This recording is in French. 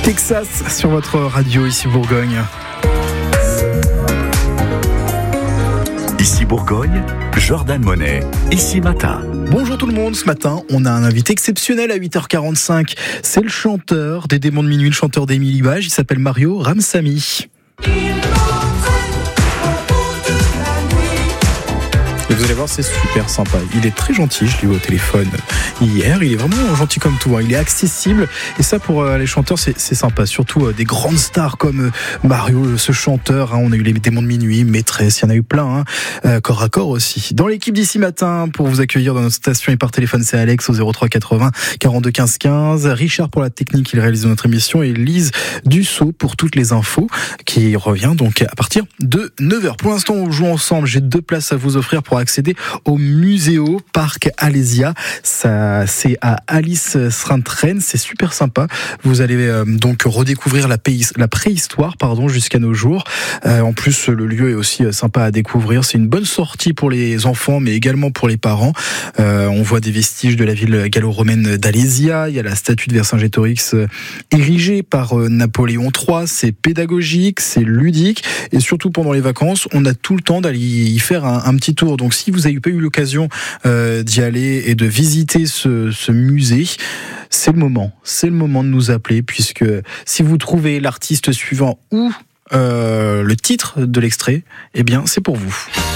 Texas sur votre radio, ici Bourgogne. Ici Bourgogne, Jordan Monet, ici matin. Bonjour tout le monde, ce matin on a un invité exceptionnel à 8h45. C'est le chanteur des Démons de Minuit, le chanteur d'Émilie Bage, il s'appelle Mario Ramsamy. Et vous allez voir, c'est super sympa. Il est très gentil, je l'ai eu au téléphone hier. Il est vraiment gentil comme tout, hein. Il est accessible. Et ça, pour les chanteurs, c'est sympa. Surtout des grandes stars comme Mario, ce chanteur. Hein. On a eu les Démons de Minuit, Maîtresse, il y en a eu plein. Hein. Corps à corps aussi. Dans l'équipe d'ici matin, pour vous accueillir dans notre station et par téléphone, c'est Alex au 03 80 42 15 15. Richard pour la technique, il réalise notre émission. Et Lise Dussault pour toutes les infos, qui revient donc à partir de 9h. Pour l'instant, on joue ensemble. J'ai 2 places à vous offrir pour accéder au Muséo Parc Alésia. Ça, c'est à Alice-Srintren. C'est super sympa. Vous allez donc redécouvrir la préhistoire, jusqu'à nos jours. En plus, le lieu est aussi sympa à découvrir. C'est une bonne sortie pour les enfants, mais également pour les parents. On voit des vestiges de la ville gallo-romaine d'Alésia. Il y a la statue de Vercingétorix érigée par Napoléon III. C'est pédagogique, c'est ludique, et surtout pendant les vacances, on a tout le temps d'aller y faire un petit tour. Donc si vous n'avez pas eu l'occasion d'y aller et de visiter ce musée, c'est le moment de nous appeler, puisque si vous trouvez l'artiste suivant ou le titre de l'extrait, eh bien c'est pour vous.